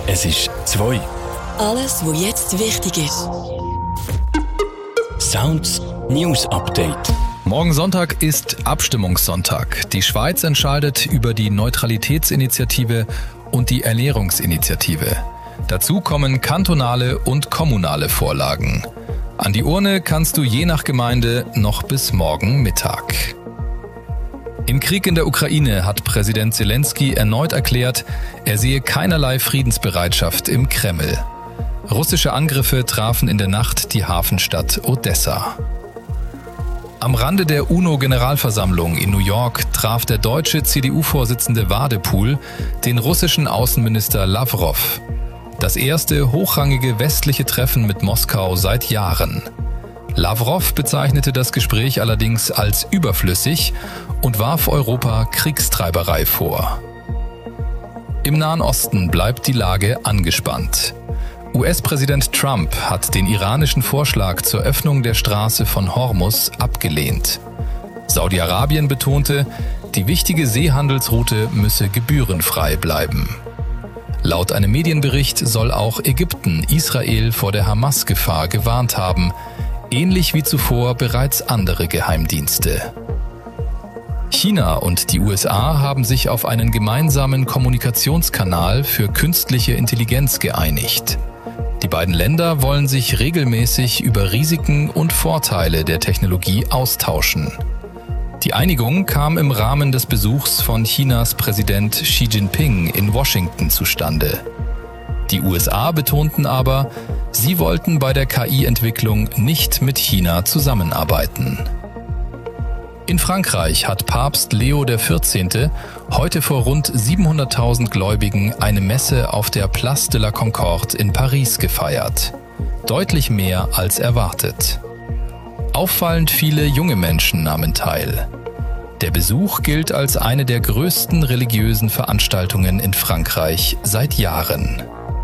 Es ist 2. Alles, was jetzt wichtig ist. Sounds News Update. Morgen Sonntag ist Abstimmungssonntag. Die Schweiz entscheidet über die Neutralitätsinitiative und die Ernährungsinitiative. Dazu kommen kantonale und kommunale Vorlagen. An die Urne kannst du je nach Gemeinde noch bis morgen Mittag. Im Krieg in der Ukraine hat Präsident Zelensky erneut erklärt, er sehe keinerlei Friedensbereitschaft im Kreml. Russische Angriffe trafen in der Nacht die Hafenstadt Odessa. Am Rande der UNO-Generalversammlung in New York traf der deutsche CDU-Vorsitzende Wadepool den russischen Außenminister Lavrov. Das erste hochrangige westliche Treffen mit Moskau seit Jahren. Lavrov bezeichnete das Gespräch allerdings als überflüssig und warf Europa Kriegstreiberei vor. Im Nahen Osten bleibt die Lage angespannt. US-Präsident Trump hat den iranischen Vorschlag zur Öffnung der Straße von Hormuz abgelehnt. Saudi-Arabien betonte, die wichtige Seehandelsroute müsse gebührenfrei bleiben. Laut einem Medienbericht soll auch Ägypten Israel vor der Hamas-Gefahr gewarnt haben, ähnlich wie zuvor bereits andere Geheimdienste. China und die USA haben sich auf einen gemeinsamen Kommunikationskanal für künstliche Intelligenz geeinigt. Die beiden Länder wollen sich regelmäßig über Risiken und Vorteile der Technologie austauschen. Die Einigung kam im Rahmen des Besuchs von Chinas Präsident Xi Jinping in Washington zustande. Die USA betonten aber, sie wollten bei der KI-Entwicklung nicht mit China zusammenarbeiten. In Frankreich hat Papst Leo XIV. Heute vor rund 700.000 Gläubigen eine Messe auf der Place de la Concorde in Paris gefeiert. Deutlich mehr als erwartet. Auffallend viele junge Menschen nahmen teil. Der Besuch gilt als eine der größten religiösen Veranstaltungen in Frankreich seit Jahren.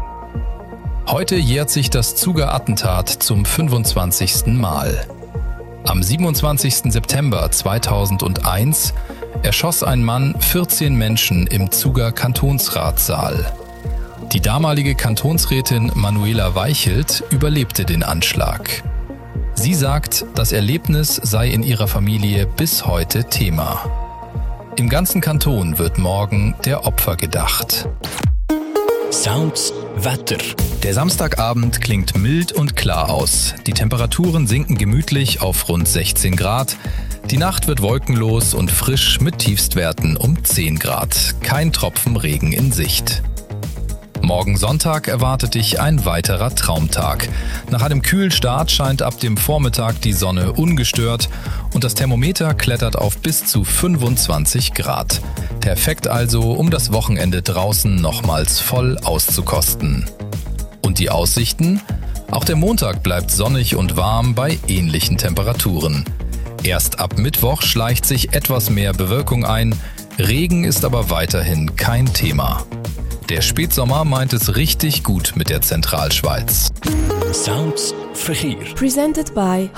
Heute jährt sich das Zuger Attentat zum 25. Mal. Am 27. September 2001 erschoss ein Mann 14 Menschen im Zuger Kantonsratssaal. Die damalige Kantonsrätin Manuela Weichelt überlebte den Anschlag. Sie sagt, das Erlebnis sei in ihrer Familie bis heute Thema. Im ganzen Kanton wird morgen der Opfer gedacht. Sounds Wetter. Der Samstagabend klingt mild und klar aus. Die Temperaturen sinken gemütlich auf rund 16 Grad. Die Nacht wird wolkenlos und frisch mit Tiefstwerten um 10 Grad. Kein Tropfen Regen in Sicht. Morgen Sonntag erwartet dich ein weiterer Traumtag. Nach einem kühlen Start scheint ab dem Vormittag die Sonne ungestört und das Thermometer klettert auf bis zu 25 Grad. Perfekt also, um das Wochenende draußen nochmals voll auszukosten. Und die Aussichten? Auch der Montag bleibt sonnig und warm bei ähnlichen Temperaturen. Erst ab Mittwoch schleicht sich etwas mehr Bewölkung ein, Regen ist aber weiterhin kein Thema. Der Spätsommer meint es richtig gut mit der Zentralschweiz. Sounds Verkehr. Presented by